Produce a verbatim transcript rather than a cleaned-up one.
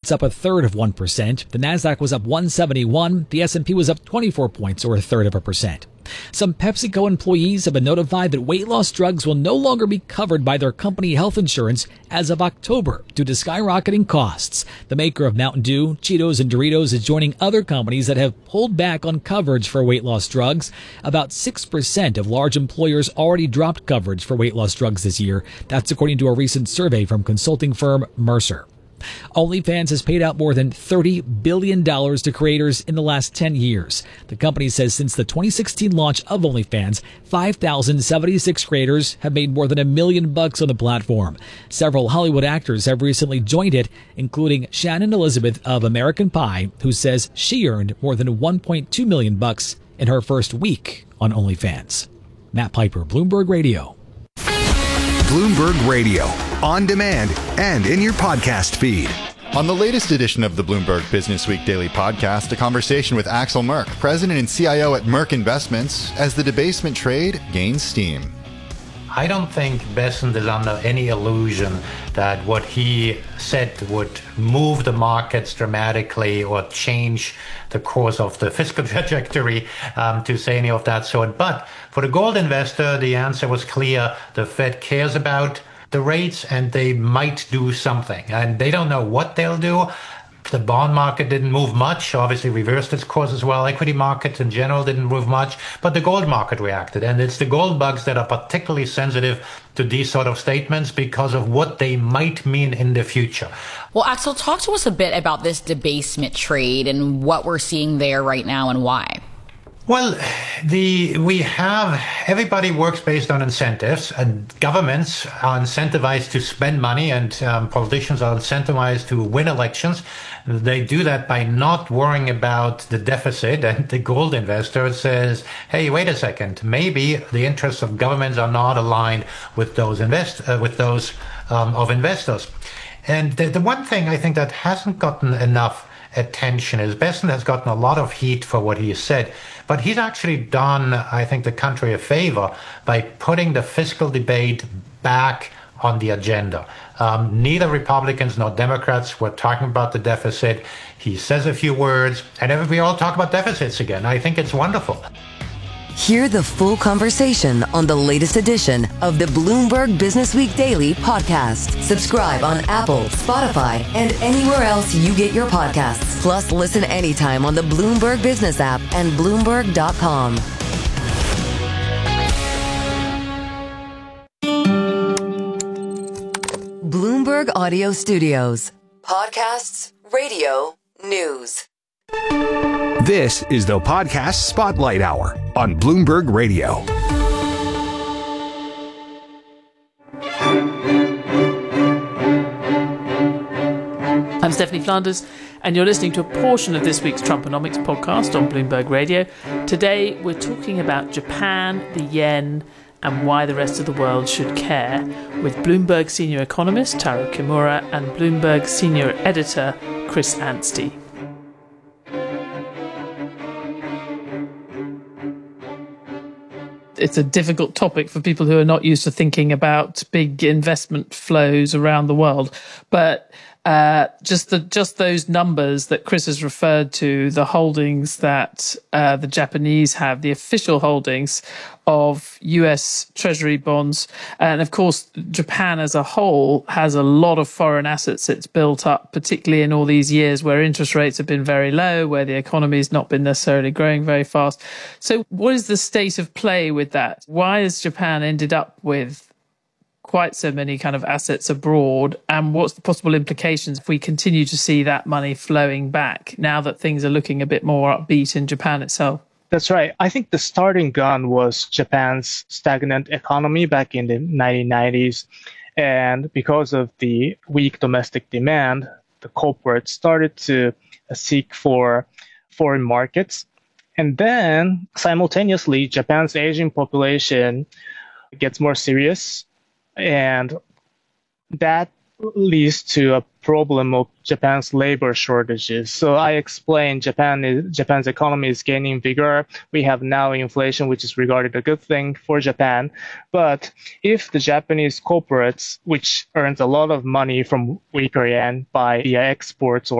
market's up a third of one percent. The Nasdaq was up one seventy-one. The S and P was up twenty-four points, or a third of a percent. Some PepsiCo employees have been notified that weight loss drugs will no longer be covered by their company health insurance as of October due to skyrocketing costs. The maker of Mountain Dew, Cheetos, and Doritos is joining other companies that have pulled back on coverage for weight loss drugs. About six percent of large employers already dropped coverage for weight loss drugs this year. That's according to a recent survey from consulting firm Mercer. OnlyFans has paid out more than thirty billion dollars to creators in the last ten years. The company says since the twenty sixteen launch of OnlyFans, five thousand seventy-six creators have made more than a million bucks on the platform. Several Hollywood actors have recently joined it, including Shannon Elizabeth of American Pie, who says she earned more than one point two million bucks in her first week on OnlyFans. Matt Piper, Bloomberg Radio. Bloomberg Radio, on demand and in your podcast feed. On the latest edition of the Bloomberg Business Week Daily Podcast, a conversation with Axel Merck, president and C I O at Merck Investments, as the debasement trade gains steam. I don't think Bessent is under any illusion that what he said would move the markets dramatically or change the course of the fiscal trajectory, um, to say any of that sort. But for the gold investor, the answer was clear. The Fed cares about the rates and they might do something. And they don't know what they'll do. The bond market didn't move much, obviously reversed its course as well. Equity markets in general didn't move much, but the gold market reacted. And it's the gold bugs that are particularly sensitive to these sort of statements because of what they might mean in the future. Well, Axel, talk to us a bit about this debasement trade and what we're seeing there right now and why. Well, the we have everybody works based on incentives, and governments are incentivized to spend money, and um, politicians are incentivized to win elections. They do that by not worrying about the deficit. And the gold investor says, "Hey, wait a second. Maybe the interests of governments are not aligned with those invest uh, with those um, of investors." And the, the one thing I think that hasn't gotten enough attention is Bessent has gotten a lot of heat for what he has said, but he's actually done, I think, the country a favor by putting the fiscal debate back on the agenda. Um, neither Republicans nor Democrats were talking about the deficit. He says a few words, and we all talk about deficits again. I think it's wonderful. Hear the full conversation on the latest edition of the Bloomberg Business Week Daily Podcast. Subscribe on Apple, Spotify, and anywhere else you get your podcasts. Plus, listen anytime on the Bloomberg Business app and Bloomberg dot com. Bloomberg Audio Studios. Podcasts, radio, news. This is the Podcast Spotlight Hour on Bloomberg Radio. I'm Stephanie Flanders, and you're listening to a portion of this week's Trumponomics podcast on Bloomberg Radio. Today, we're talking about Japan, the yen, and why the rest of the world should care, with Bloomberg senior economist Taro Kimura and Bloomberg senior editor Chris Anstey. It's a difficult topic for people who are not used to thinking about big investment flows around the world. But uh, just the just those numbers that Chris has referred to, the holdings that uh, the Japanese have, the official holdings of U S Treasury bonds. And of course, Japan as a whole has a lot of foreign assets it's built up, particularly in all these years where interest rates have been very low, where the economy has not been necessarily growing very fast. So what is the state of play with that? Why has Japan ended up with quite so many kind of assets abroad? And what's the possible implications if we continue to see that money flowing back now that things are looking a bit more upbeat in Japan itself? That's right. I think the starting gun was Japan's stagnant economy back in the nineteen nineties. And because of the weak domestic demand, the corporates started to seek for foreign markets. And then simultaneously, Japan's aging population gets more serious. And that leads to a problem of Japan's labor shortages. So I explained Japan is, Japan's economy is gaining vigor. We have now inflation, which is regarded a good thing for Japan. But if the Japanese corporates, which earns a lot of money from weaker yen by via exports or